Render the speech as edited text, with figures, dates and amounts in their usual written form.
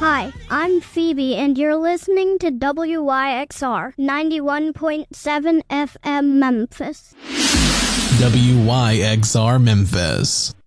Hi, I'm Phoebe, and you're listening to WYXR 91.7 FM Memphis. WYXR Memphis.